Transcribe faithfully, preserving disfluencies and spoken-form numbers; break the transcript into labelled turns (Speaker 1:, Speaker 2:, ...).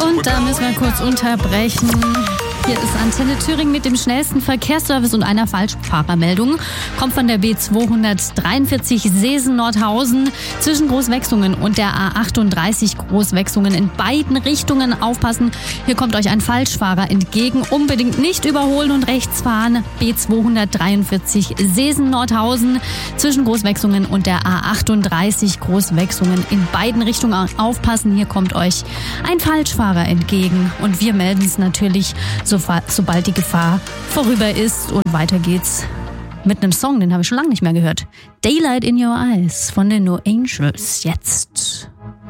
Speaker 1: Und da müssen wir kurz unterbrechen. Hier ist Antenne Thüringen mit dem schnellsten Verkehrsservice und einer Falschfahrermeldung. Kommt von der B zweihundertdreiundvierzig Seesen-Nordhausen zwischen Großwechsungen und der A achtunddreißig Großwechsungen in beiden Richtungen. Aufpassen, hier kommt euch ein Falschfahrer entgegen. Unbedingt nicht überholen und rechts fahren. B zweihundertdreiundvierzig Seesen-Nordhausen zwischen Großwechsungen und der A achtunddreißig Großwechsungen in beiden Richtungen. Aufpassen, hier kommt euch ein Falschfahrer entgegen. Und wir melden es natürlich, so, sobald die Gefahr vorüber ist. Und weiter geht's mit einem Song, den habe ich schon lange nicht mehr gehört. Daylight in Your Eyes von den No Angels. Jetzt.